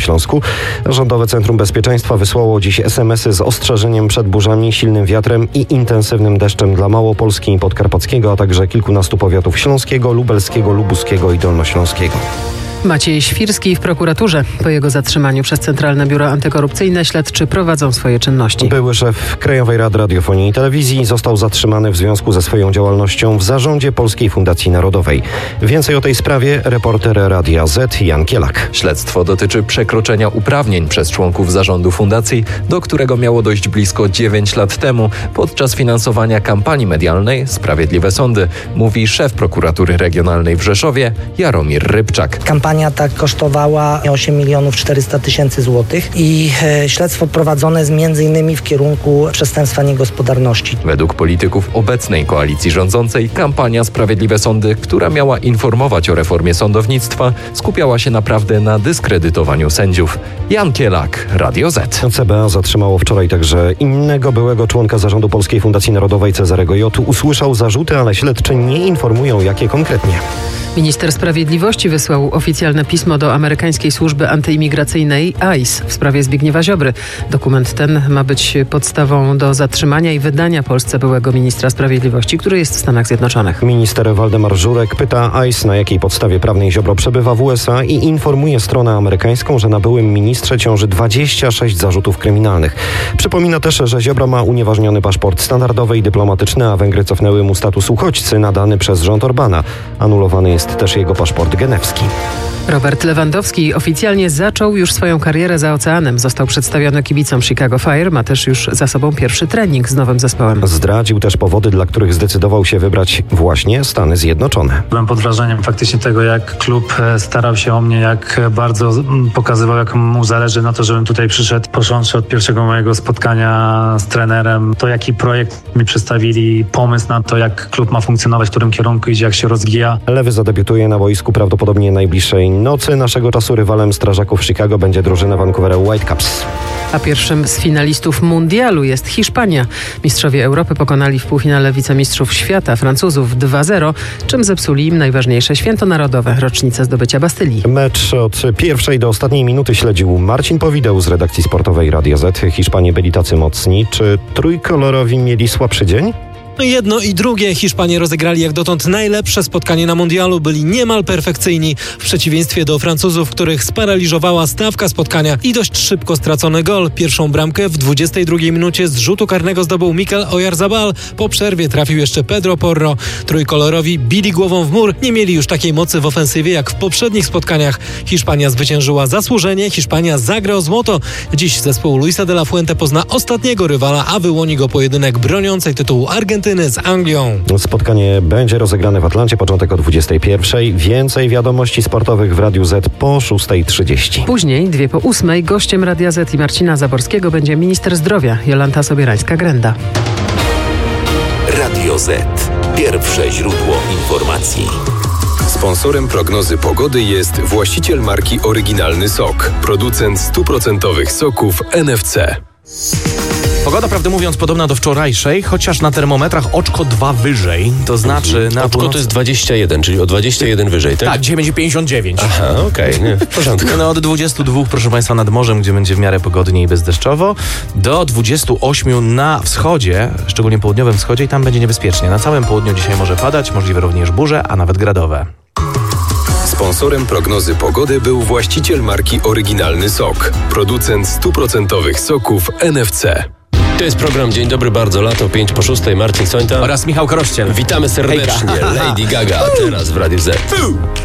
Śląsku. Rządowe Centrum Bezpieczeństwa wysłało dziś SMS-y z ostrzeżeniem przed burzami, silnym wiatrem i intensywnym deszczem dla Małopolski i Podkarpackiego, a także kilkunastu powiatów śląskiego, lubelskiego, lubuskiego i dolnośląskiego. Maciej Świrski w prokuraturze. Po jego zatrzymaniu przez Centralne Biuro Antykorupcyjne śledczy prowadzą swoje czynności. Były szef Krajowej Rady Radiofonii i Telewizji został zatrzymany w związku ze swoją działalnością w zarządzie Polskiej Fundacji Narodowej. Więcej o tej sprawie reporter Radia Z Jan Kielak. Śledztwo dotyczy przekroczenia uprawnień przez członków zarządu fundacji, do którego miało dojść blisko 9 lat temu podczas finansowania kampanii medialnej Sprawiedliwe Sądy, mówi szef prokuratury regionalnej w Rzeszowie Jaromir Rybczak. Kampania ta kosztowała 8 400 000 złotych i śledztwo prowadzone jest m.in. w kierunku przestępstwa niegospodarności. Według polityków obecnej koalicji rządzącej kampania Sprawiedliwe Sądy, która miała informować o reformie sądownictwa, skupiała się naprawdę na dyskredytowaniu sędziów. Jan Kielak, Radio Z. CBA zatrzymało wczoraj także innego byłego członka zarządu Polskiej Fundacji Narodowej Cezarego J. Usłyszał zarzuty, ale śledczy nie informują, jakie konkretnie. Minister Sprawiedliwości wysłał oficjalne pismo do amerykańskiej służby antyimigracyjnej ICE w sprawie Zbigniewa Ziobry. Dokument ten ma być podstawą do zatrzymania i wydania Polsce byłego ministra sprawiedliwości, który jest w Stanach Zjednoczonych. Minister Waldemar Żurek pyta ICE, na jakiej podstawie prawnej Ziobro przebywa w USA i informuje stronę amerykańską, że na byłym ministrze ciąży 26 zarzutów kryminalnych. Przypomina też, że Ziobro ma unieważniony paszport standardowy i dyplomatyczny, a Węgry cofnęły mu status uchodźcy nadany przez rząd Orbana. Anulowany jest też jego paszport genewski. Robert Lewandowski oficjalnie zaczął już swoją karierę za oceanem. Został przedstawiony kibicom Chicago Fire. Ma też już za sobą pierwszy trening z nowym zespołem. Zdradził też powody, dla których zdecydował się wybrać właśnie Stany Zjednoczone. Byłem pod wrażeniem faktycznie tego, jak klub starał się o mnie, jak bardzo pokazywał, jak mu zależy na to, żebym tutaj przyszedł. Począwszy od pierwszego mojego spotkania z trenerem, to jaki projekt mi przedstawili, pomysł na to, jak klub ma funkcjonować, w którym kierunku idzie, jak się rozwija. Lewy zadebiutuje na boisku prawdopodobnie najbliższej nocy. Naszego czasu rywalem strażaków Chicago będzie drużyna Vancouver Whitecaps. A pierwszym z finalistów mundialu jest Hiszpania. Mistrzowie Europy pokonali w półfinale wicemistrzów świata Francuzów 2-0, czym zepsuli im najważniejsze święto narodowe, rocznicę zdobycia Bastylii. Mecz od pierwszej do ostatniej minuty śledził Marcin Powideł z redakcji sportowej Radia Z. Hiszpanie byli tacy mocni. Czy trójkolorowi mieli słabszy dzień? Jedno i drugie. Hiszpanie rozegrali jak dotąd najlepsze spotkanie na mundialu. Byli niemal perfekcyjni. W przeciwieństwie do Francuzów, których sparaliżowała stawka spotkania i dość szybko stracony gol. Pierwszą bramkę w 22 minucie z rzutu karnego zdobył Mikel Oyarzabal. Po przerwie trafił jeszcze Pedro Porro. Trójkolorowi bili głową w mur. Nie mieli już takiej mocy w ofensywie jak w poprzednich spotkaniach. Hiszpania zwyciężyła zasłużenie. Hiszpania zagra o złoto. Dziś zespół Luisa de la Fuente pozna ostatniego rywala, a wyłoni go pojedynek broniącej tytułu Argentyny z Anglią. Spotkanie będzie rozegrane w Atlancie, początek o 21:00. Więcej wiadomości sportowych w Radiu Z po 6:30. Później, 2:08, gościem Radia Z i Marcina Zaborskiego będzie minister zdrowia Jolanta Sobierańska-Grenda. Radio Z. Pierwsze źródło informacji. Sponsorem prognozy pogody jest właściciel marki Oryginalny Sok, producent 100% soków NFC. Pogoda, prawdę mówiąc, podobna do wczorajszej, chociaż na termometrach oczko 2 wyżej, to znaczy na oczko to jest 21, czyli o 21 wyżej, tak? Tak, dzisiaj będzie 59. Aha, okej, w porządku. No od 22, proszę Państwa, nad morzem, gdzie będzie w miarę pogodnie i bezdeszczowo, do 28 na wschodzie, szczególnie południowym wschodzie, i tam będzie niebezpiecznie. Na całym południu dzisiaj może padać, możliwe również burze, a nawet gradowe. Sponsorem prognozy pogody był właściciel marki Oryginalny Sok, producent 100% soków NFC. To jest program Dzień Dobry, bardzo lato, 5:06, Marcin Sońta oraz Michał Krościel. Witamy serdecznie. Hejka. Lady Gaga, a teraz w Radiu Z.